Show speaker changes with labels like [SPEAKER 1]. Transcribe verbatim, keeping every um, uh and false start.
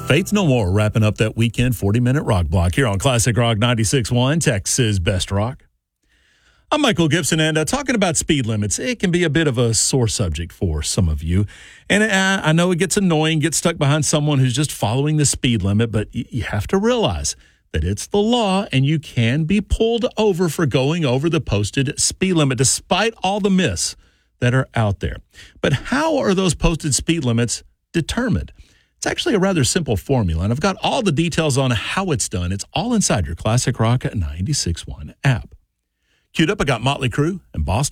[SPEAKER 1] Faith No More wrapping up that weekend forty-minute rock block here on Classic Rock ninety-six point one, Texas Best Rock. I'm Michael Gibson, and uh, talking about speed limits, it can be a bit of a sore subject for some of you. And uh, I know it gets annoying, get stuck behind someone who's just following the speed limit, but y- you have to realize that it's the law, and you can be pulled over for going over the posted speed limit, despite all the myths that are out there. But how are those posted speed limits determined? It's actually a rather simple formula, and I've got all the details on how it's done. It's all inside your Classic Rock ninety-six point one app. Queued up, I got Motley Crue and Boston.